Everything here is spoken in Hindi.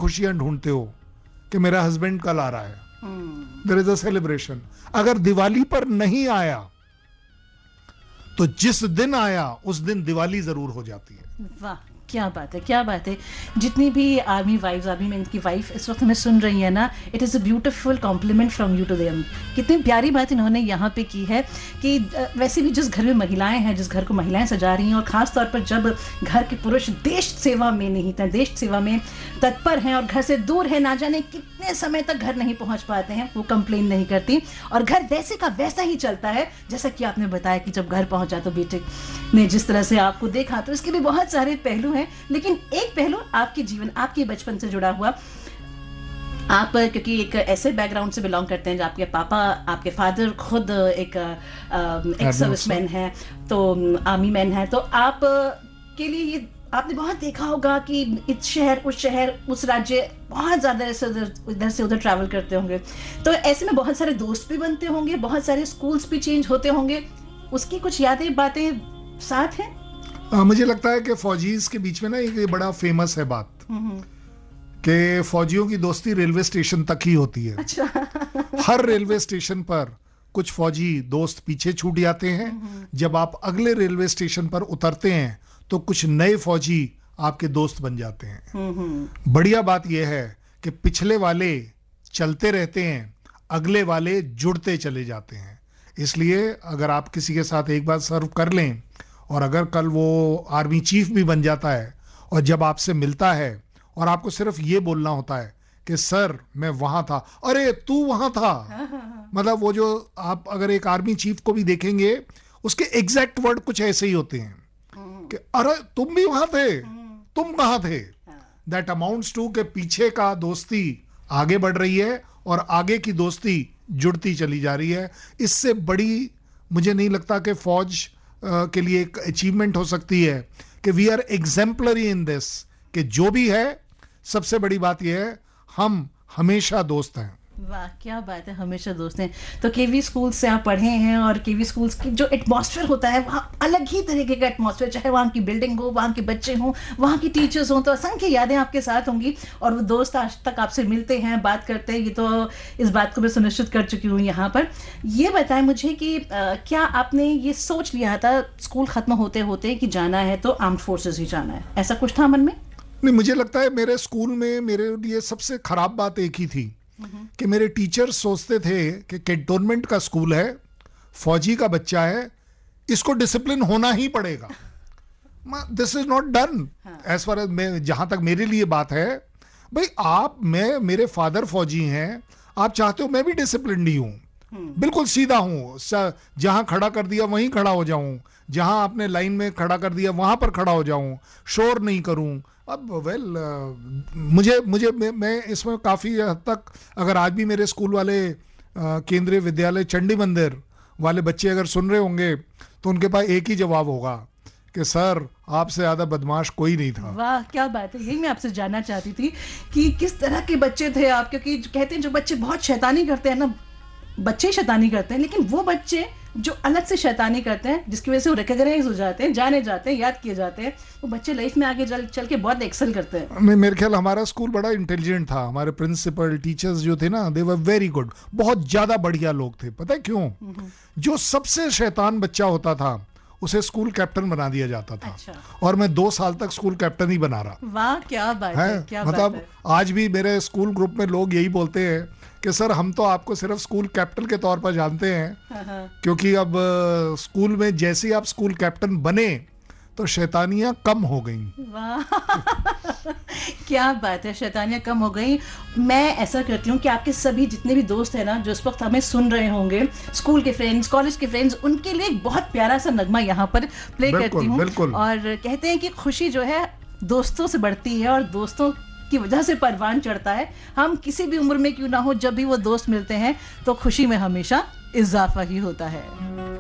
खुशियां ढूंढते हो कि मेरा हस्बैंड कल आ रहा है, देयर इज अ सेलिब्रेशन। अगर दिवाली पर नहीं आया तो जिस दिन आया उस दिन दिवाली जरूर हो जाती है। वाह, क्या बात है, क्या बात है। जितनी भी आर्मी वाइफ्स, आर्मी मैन की वाइफ इस वक्त हमें सुन रही है ना, it is a beautiful complement from you to them. कितनी प्यारी बात इन्होंने यहाँ पे की है कि वैसे भी जिस घर में महिलाएं हैं, जिस घर को महिलाएं सजा रही हैं, और ख़ास तौर पर जब घर के पुरुष देश सेवा में निहित हैं, देश सेवा में तत्पर हैं और घर से दूर है, ना जाने कितने समय तक घर नहीं पहुँच पाते हैं, वो कंप्लेन नहीं करती और घर वैसे का वैसा ही चलता है जैसा कि आपने बताया कि जब घर पहुँचा तो बेटे ने जिस तरह से आपको देखा। तो इसके भी बहुत सारे पहलू हैं, लेकिन एक पहलू आपके जीवन, आपके बचपन से जुड़ा हुआ। आप क्योंकि एक ऐसे बैकग्राउंड से बिलोंग करते हैं जहाँ आपके पापा, आपके फादर खुद एक सर्विसमैन है, तो आर्मी मैन है, तो आप के लिए ये आपने बहुत देखा होगा कि इस शहर, उस राज्य, बहुत ज़्यादा इधर से उधर ट्रैवल करते होंगे, तो ऐसे में बहुत सारे दोस्त भी बनते होंगे, बहुत सारे स्कूल्स भी चेंज होते होंगे। उसकी कुछ यादें, बातें साथ हैं? मुझे लगता है कि फौजीज के बीच में ना एक बड़ा फेमस है बात कि फौजियों की दोस्ती रेलवे स्टेशन तक ही होती है। अच्छा। हर रेलवे स्टेशन पर कुछ फौजी दोस्त पीछे छूट जाते हैं। जब आप अगले रेलवे स्टेशन पर उतरते हैं तो कुछ नए फौजी आपके दोस्त बन जाते हैं। बढ़िया बात यह है कि पिछले वाले चलते रहते हैं, अगले वाले जुड़ते चले जाते हैं। इसलिए अगर आप किसी के साथ एक बार सर्व कर लें और अगर कल वो आर्मी चीफ भी बन जाता है और जब आपसे मिलता है और आपको सिर्फ ये बोलना होता है कि सर मैं वहां था, अरे तू वहां था, मतलब वो जो आप अगर एक आर्मी चीफ को भी देखेंगे उसके एग्जैक्ट वर्ड कुछ ऐसे ही होते हैं कि अरे तुम भी वहां थे, तुम कहां थे। दैट अमाउंट्स टू के पीछे का दोस्ती आगे बढ़ रही है और आगे की दोस्ती जुड़ती चली जा रही है। इससे बड़ी मुझे नहीं लगता कि फौज के लिए एक अचीवमेंट हो सकती है कि we are exemplary in this, कि जो भी है सबसे बड़ी बात यह है हम हमेशा दोस्त हैं। वाह, क्या बात है, हमेशा दोस्त हैं। तो केवी स्कूल से आप पढ़े हैं और केवी स्कूल्स की जो एटमॉस्फेयर होता है वहाँ अलग ही तरीके का एटमॉस्फेयर, चाहे वहाँ की बिल्डिंग हो, वहाँ के बच्चे हों, वहाँ की टीचर्स हों, तो असंख्य यादें आपके साथ होंगी और वो दोस्त आज तक आपसे मिलते हैं, बात करते हैं। ये तो इस बात को मैं सुनिश्चित कर चुकी हूँ यहाँ पर। ये बताएं मुझे कि क्या आपने ये सोच लिया था स्कूल ख़त्म होते होते कि जाना है तो आर्म्ड फोर्सेज ही जाना है, ऐसा कुछ था मन में? नहीं, मुझे लगता है मेरे स्कूल में मेरे लिए सबसे खराब बात एक ही थी कि मेरे टीचर सोचते थे कि कैंटोनमेंट का स्कूल है, फौजी का बच्चा है, इसको डिसिप्लिन होना ही पड़ेगा। This is not done as far as मैं, जहां तक मेरे लिए बात है। भाई मेरे फादर फौजी हैं, आप चाहते हो मैं भी डिसिप्लिन ही हूं, बिल्कुल सीधा हूं, जहां खड़ा कर दिया वहीं खड़ा हो जाऊं, जहां आपने लाइन में खड़ा कर दिया वहां पर खड़ा हो जाऊं, शोर नहीं करूं। अब मैं इसमें काफ़ी हद तक, अगर आज भी मेरे स्कूल वाले केंद्रीय विद्यालय चंडी मंदिर वाले बच्चे अगर सुन रहे होंगे तो उनके पास एक ही जवाब होगा कि सर आपसे ज़्यादा बदमाश कोई नहीं था। वाह, क्या बात है, यही मैं आपसे जानना चाहती थी कि किस तरह के बच्चे थे आप, क्योंकि कहते हैं जो बच्चे बहुत शैतानी करते हैं ना, बच्चे शैतानी करते हैं, लेकिन वो बच्चे जो अलग से शैतानी करते हैं जिसकी वजह से वो रिकॉग्नाइज हो जाते हैं, जाने जाते हैं, याद किए जाते हैं, वो बच्चे लाइफ में आगे चल के बहुत एक्सेल करते हैं। मेरे ख्याल हमारा स्कूल बड़ा इंटेलिजेंट था, हमारे प्रिंसिपल टीचर्स जो थे ना, दे वर वेरी गुड, बहुत ज्यादा बढ़िया लोग थे। पता है क्यों? जो सबसे शैतान बच्चा होता था उसे स्कूल कैप्टन बना दिया जाता था। अच्छा। और मैं 2 साल तक स्कूल कैप्टन ही बना रहा। वाह, क्या बात है, क्या मतलब बात है। आज भी मेरे स्कूल ग्रुप में लोग यही बोलते हैं कि सर हम तो आपको सिर्फ स्कूल कैप्टन के तौर पर जानते हैं, क्योंकि अब स्कूल में जैसे ही आप स्कूल कैप्टन बने तो शैतानियां कम हो गई। वाह क्या बात है, शैतानियां कम हो गई। मैं ऐसा करती हूँ कि आपके सभी जितने भी दोस्त हैं ना जो इस वक्त हमें सुन रहे होंगे, स्कूल के फ्रेंड्स, कॉलेज के फ्रेंड्स, उनके लिए एक बहुत प्यारा सा नगमा यहाँ पर प्ले करती हूँ। और कहते हैं कि खुशी जो है दोस्तों से बढ़ती है और दोस्तों की वजह से परवान चढ़ता है। हम किसी भी उम्र में क्यों ना हो, जब भी वो दोस्त मिलते हैं तो खुशी में हमेशा इजाफा ही होता है।